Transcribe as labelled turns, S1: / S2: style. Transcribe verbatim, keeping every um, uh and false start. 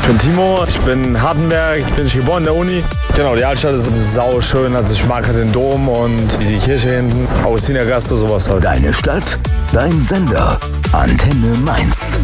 S1: bin Timo, ich bin in Hardenberg, ich bin geboren in der Uni. Genau, die Altstadt ist sau schön, also ich mag halt den Dom und die Kirche hinten, Augustinergasse, sowas halt.
S2: Deine Stadt, dein Sender, Antenne Mainz.